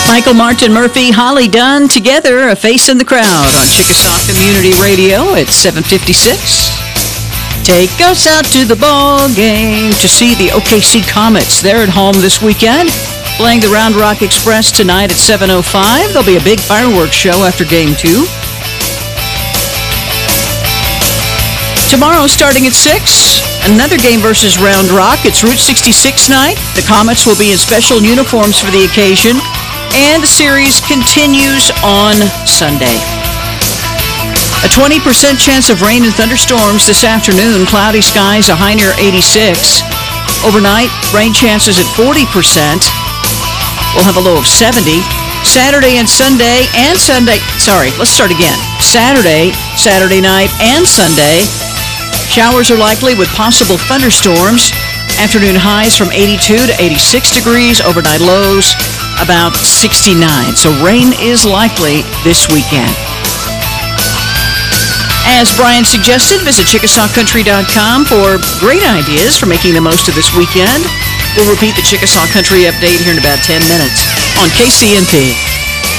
Michael Martin Murphy, Holly Dunn, together, a face in the crowd on Chickasaw Community Radio at 7:56. Take us out to the ball game to see the OKC Comets. They're at home this weekend, playing the Round Rock Express tonight at 7:05. There'll be a big fireworks show after Game 2. Tomorrow, starting at 6, another game versus Round Rock. It's Route 66 night. The Comets will be in special uniforms for the occasion, and the series continues on Sunday. A 20% chance of rain and thunderstorms this afternoon. Cloudy skies, a high near 86. Overnight, rain chances at 40%. We'll have a low of 70. Saturday and Sunday and Sunday. Let's start again. Saturday night and Sunday. Showers are likely with possible thunderstorms. Afternoon highs from 82 to 86 degrees. Overnight lows about 69. So rain is likely this weekend. As Brian suggested, visit ChickasawCountry.com for great ideas for making the most of this weekend. We'll repeat the Chickasaw Country update here in about 10 minutes on KCNP.